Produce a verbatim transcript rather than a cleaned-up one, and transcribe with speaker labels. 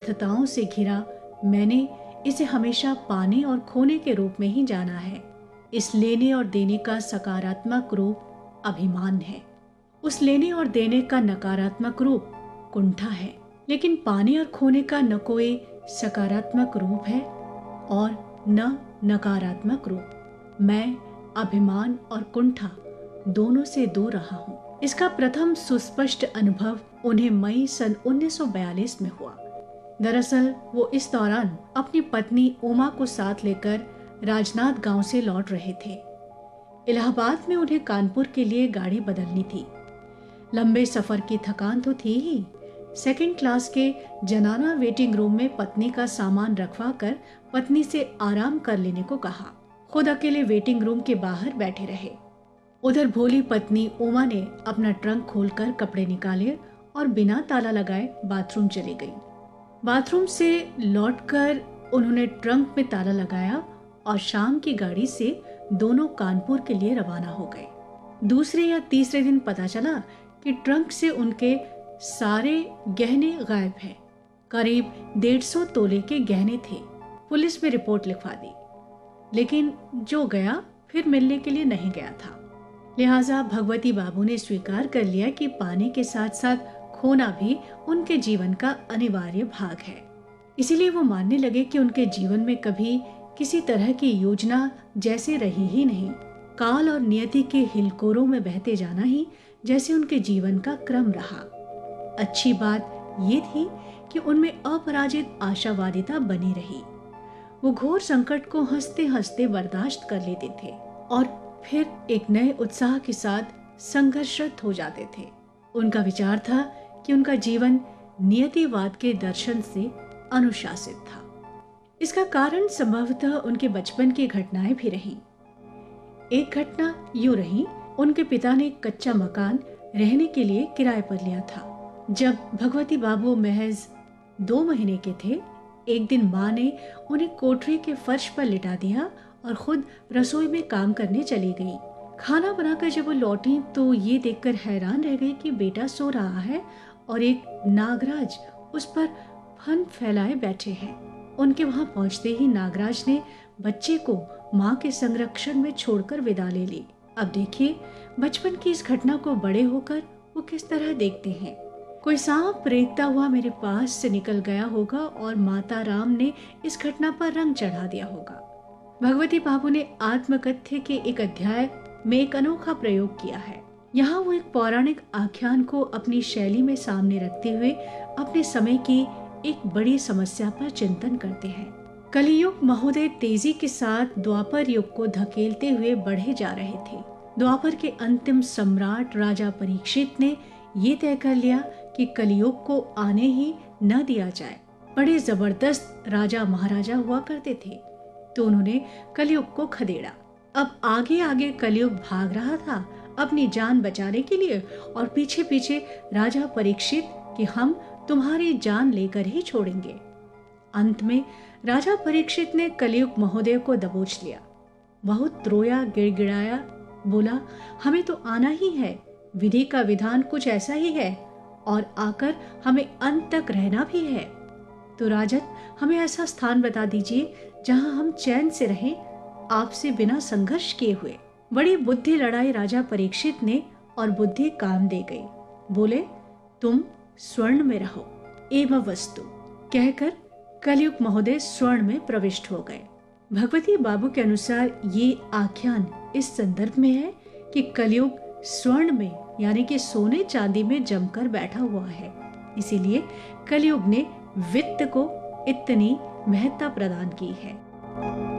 Speaker 1: व्यर्थताओं से घिरा, मैंने इसे हमेशा पाने और खोने के रूप में ही जाना है। इस लेने और देने का सकारात्मक रूप अभिमान है, उस लेने और देने का नकारात्मक रूप कुंठा है। लेकिन पाने और खोने का न कोई सकारात्मक रूप है और न नकारात्मक रूप। मैं अभिमान और कुंठा दोनों से दूर रहा हूँ। इसका प्रथम सुस्पष्ट अनुभव उन्हें मई सन उन्नीस सौ बयालीस में हुआ। दरअसल वो इस दौरान अपनी पत्नी उमा को साथ लेकर राजनाथ गांव से लौट रहे थे। इलाहाबाद में उन्हें कानपुर के लिए गाड़ी बदलनी थी। लंबे सफर की थकान तो थी ही, सेकंड क्लास के जनाना वेटिंग रूम में पत्नी का सामान रखवा कर पत्नी से आराम कर लेने को कहा। खुद अकेले वेटिंग रूम के बाहर बैठे रहे। उधर भोली पत्नी उमा ने अपना ट्रंक खोलकर कपड़े निकाले और बिना ताला लगाए बाथरूम चली गई। बाथरूम से लौटकर उन्होंने ट्रंक में ताला लगाया और शाम की गाड़ी से दोनों कानपुर के लिए रवाना हो गए। दूसरे या तीसरे दिन पता चला कि ट्रंक से उनके सारे गहने गायब हैं। करीब डेढ़ सौ तोले के गहने थे। पुलिस में रिपोर्ट लिखवा दी, लेकिन जो गया फिर मिलने के लिए नहीं गया था। लिहाजा भगवती बाबू ने स्वीकार कर लिया कि पाने के साथ साथ खोना भी उनके जीवन का अनिवार्य भाग है। इसीलिए वो मानने लगे कि उनके जीवन में कभी किसी तरह की योजना जैसे रही ही नहीं। काल और नियति के हिलकोरों में बहते जाना ही जैसे उनके जीवन का क्रम रहा। अच्छी बात ये थी कि उनमें अपराजित आशावादिता बनी रही। वो घोर संकट को हंसते हंसते बर्दाश्त कर लेते थे और फिर एक नए उत्साह के साथ संघर्षरत हो जाते थे। उनका विचार था कि उनका जीवन नियतिवाद के दर्शन से अनुशासित था। इसका कारण संभवतः उनके बचपन की घटनाएं भी रहीं। एक घटना यूं रही, उनके पिता ने एक कच्चा मकान रहने के लिए किराए पर लिया था। जब भगवती बाबू महज दो महीने के थे, एक दिन माँ ने उन्हें कोठरी के फर्श पर लिटा दिया और खुद रसोई में काम करने चली गई। खाना बनाकर जब वो लौटी तो ये देखकर हैरान रह गई कि बेटा सो रहा है और एक नागराज उस पर फन फैलाए बैठे हैं। उनके वहां पहुंचते ही नागराज ने बच्चे को माँ के संरक्षण में छोड़कर विदा ले ली। अब देखिए बचपन की इस घटना को बड़े होकर वो किस तरह देखते हैं। कोई सांप रेंगता हुआ मेरे पास से निकल गया होगा और माता राम ने इस घटना पर रंग चढ़ा दिया होगा। भगवती बाबू ने आत्मकथ्य के एक अध्याय में एक अनोखा प्रयोग किया है। यहाँ वो एक पौराणिक आख्यान को अपनी शैली में सामने रखते हुए अपने समय की एक बड़ी समस्या पर चिंतन करते हैं। कलियुग महोदय तेजी के साथ द्वापर युग को धकेलते हुए बढ़े जा रहे थे। द्वापर के अंतिम सम्राट राजा परीक्षित ने ये तय कर लिया कि कलियुग को आने ही न दिया जाए। बड़े जबरदस्त राजा महाराजा हुआ करते थे, तो उन्होंने कलियुग को खदेड़ा। अब आगे आगे कलियुग भाग रहा था अपनी जान बचाने के लिए और पीछे पीछे राजा परीक्षित कि हम तुम्हारी जान लेकर ही छोड़ेंगे। अंत में राजा परीक्षित ने कलियुग महोदय को दबोच लिया। बहुत रोया, गिड़गिड़ाया, बोला हमें तो आना ही है, विधि का विधान कुछ ऐसा ही है और आकर हमें अंत तक रहना भी है। तो राजन हमें ऐसा स्थान बता दीजिए जहां हम चैन से रहें, आपसे बिना संघर्ष किए हुए। बड़ी बुद्धि लड़ाई राजा परीक्षित ने और बुद्धि काम दे गई। बोले तुम स्वर्ण में रहो एवं वस्तु कहकर कलियुग महोदय स्वर्ण में प्रविष्ट हो गए। भगवती बाबू के अनुसार ये आख्यान इस संदर्भ में है कि कलियुग स्वर्ण में यानी कि सोने चांदी में जमकर बैठा हुआ है। इसीलिए कलियुग ने वित्त को इतनी महत्ता प्रदान की है।